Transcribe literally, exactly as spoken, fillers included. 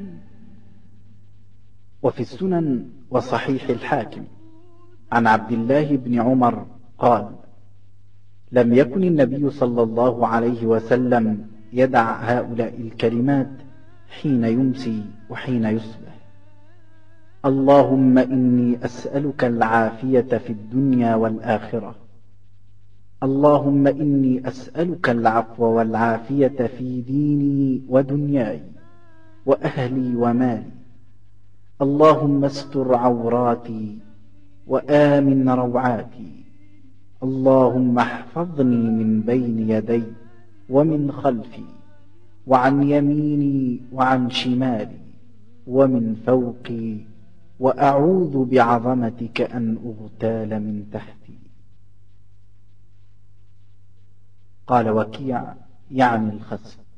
وفي السنن وصحيح الحاكم عن عبد الله بن عمر قال: لم يكن النبي صلى الله عليه وسلم يدع هؤلاء الكلمات حين يمسي وحين يصبح: اللهم إني أسألك العافية في الدنيا والآخرة، اللهم إني أسألك العفو والعافية في ديني ودنياي وأهلي ومالي، اللهم استر عوراتي وآمن روعاتي، اللهم احفظني من بين يدي ومن خلفي وعن يميني وعن شمالي ومن فوقي، وأعوذ بعظمتك أن أغتال من تحتي. قال وكيع: يعني الخسف.